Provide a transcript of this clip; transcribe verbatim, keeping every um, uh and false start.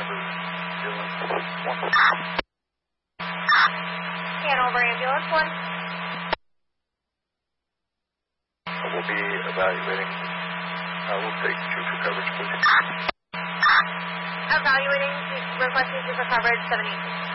Hanover ambulance one. Hanover ambulance one. We'll be evaluating. Uh, we'll take two for coverage, please. Evaluating, requesting two for coverage, seven eight.